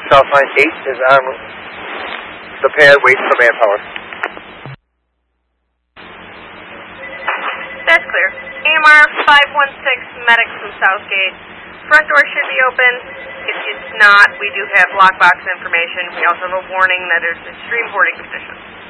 South Line 8 is on the pad waiting for manpower. That's clear. AMR 516 medics from Southgate. Front door should be open. If it's not, we do have lockbox information. We also have a warning that there's extreme hoarding conditions.